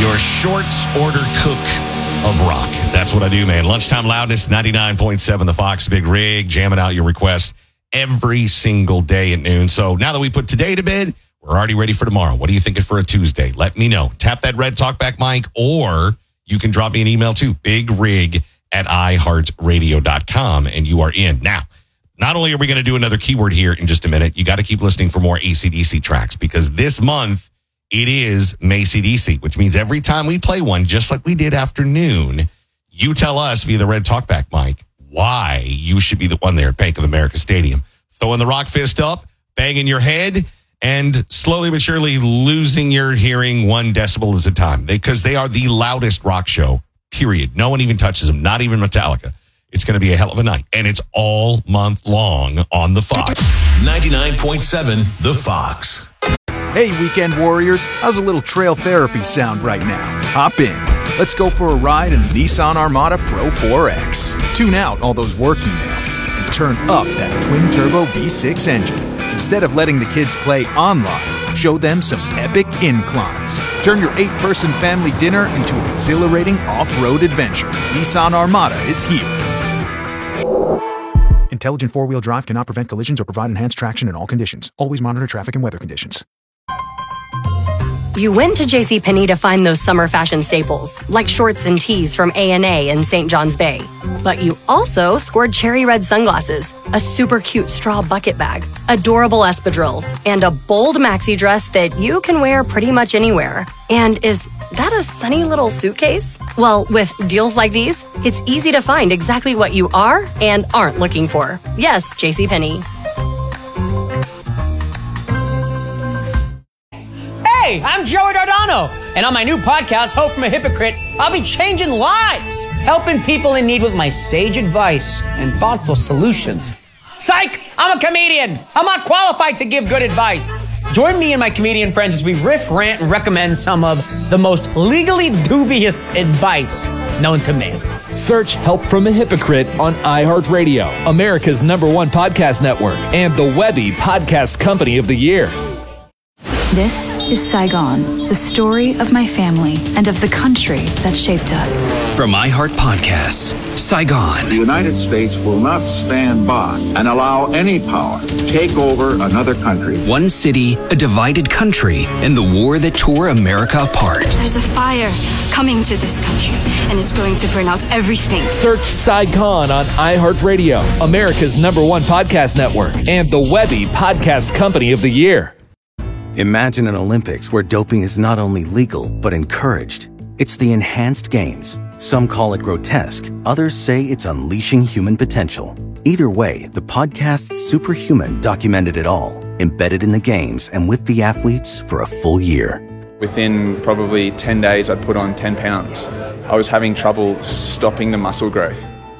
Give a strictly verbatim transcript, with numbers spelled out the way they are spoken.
your short order cook of rock. That's what I do, man. Lunchtime Loudness, ninety-nine point seven The Fox, Big Rig, jamming out your requests every single day at noon. So now that we put today to bed, we're already ready for tomorrow. What are you thinking for a Tuesday? Let me know. Tap that red talkback mic, or you can drop me an email too, bigrig at i heart radio dot com, and you are in. Now, not only are we going to do another keyword here in just a minute, you got to keep listening for more A C D C tracks, because this month it is May C D C, which means every time we play one, just like we did afternoon, you tell us via the red talkback mic why you should be the one there at Bank of America Stadium. Throwing the rock fist up, banging your head, and slowly but surely losing your hearing one decibel at a time. Because they, they are the loudest rock show, period. No one even touches them, not even Metallica. It's going to be a hell of a night. And it's all month long on The Fox. ninety-nine point seven The Fox. Hey, weekend warriors. How's a little trail therapy sound right now? Hop in. Let's go for a ride in the Nissan Armada Pro four X. Tune out all those work emails and turn up that twin-turbo V six engine. Instead of letting the kids play online, show them some epic inclines. Turn your eight-person family dinner into an exhilarating off-road adventure. Nissan Armada is here. Intelligent four-wheel drive cannot prevent collisions or provide enhanced traction in all conditions. Always monitor traffic and weather conditions. You went to JCPenney to find those summer fashion staples, like shorts and tees from A and A in Saint John's Bay. But you also scored cherry red sunglasses, a super cute straw bucket bag, adorable espadrilles, and a bold maxi dress that you can wear pretty much anywhere. And is that a sunny little suitcase? Well, with deals like these, it's easy to find exactly what you are and aren't looking for. Yes, JCPenney. Hey, I'm Joey Dardano, and on my new podcast, Hope from a Hypocrite, I'll be changing lives, helping people in need with my sage advice and thoughtful solutions. Psych! I'm a comedian. I'm not qualified to give good advice. Join me and my comedian friends as we riff, rant, and recommend some of the most legally dubious advice known to man. Search Help from a Hypocrite on iHeartRadio, America's number one podcast network, and the Webby Podcast Company of the Year. This is Saigon, the story of my family and of the country that shaped us. From iHeart Podcasts, Saigon. The United States will not stand by and allow any power to take over another country. One city, a divided country, and the war that tore America apart. There's a fire coming to this country, and it's going to burn out everything. Search Saigon on iHeartRadio, America's number one podcast network, and the Webby Podcast Company of the Year. Imagine an Olympics where doping is not only legal, but encouraged. It's the Enhanced Games. Some call it grotesque. Others say it's unleashing human potential. Either way, the podcast Superhuman documented it all, embedded in the games and with the athletes for a full year. Within probably ten days, I'd put on ten pounds. I was having trouble stopping the muscle growth.